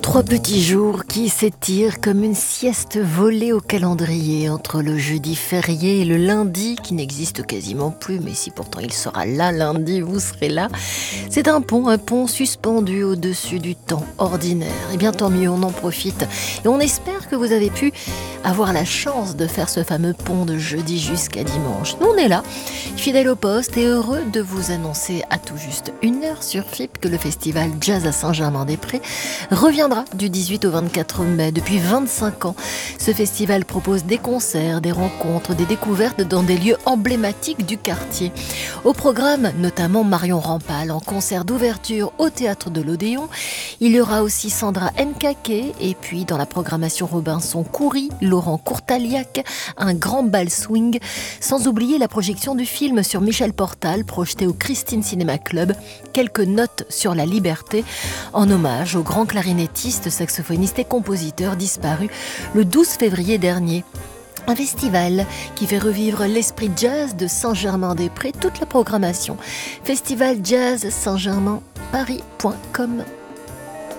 3 petits jours qui s'étirent comme une sieste volée au calendrier entre le jeudi férié et le lundi qui n'existe quasiment plus, mais si pourtant il sera là lundi, vous serez là. C'est un pont suspendu au-dessus du temps ordinaire. Et bien tant mieux, on en profite et on espère que vous avez pu avoir la chance de faire ce fameux pont de jeudi jusqu'à dimanche. Nous on est là, fidèles au poste et heureux de vous annoncer à tout juste 1 heure sur FIP que le festival Jazz à Saint-Germain-des-Prés reviendra du 18 au 24 mai. Depuis 25 ans, ce festival propose des concerts, des rencontres, des découvertes dans des lieux emblématiques du quartier. Au programme, notamment Marion Rampal en concert d'ouverture au Théâtre de l'Odéon. Il y aura aussi Sandra Nkake et puis dans la programmation Robinson Coury, Laurent Courtaliac, un grand bal swing, sans oublier la projection du film sur Michel Portal projeté au Christine Cinéma Club, quelques notes sur la liberté en hommage au grand clarinettiste, saxophoniste et compositeur disparu le 12 février dernier. Un festival qui fait revivre l'esprit jazz de Saint-Germain-des-Prés, toute la programmation. Festival Jazz Saint-Germain, paris.com.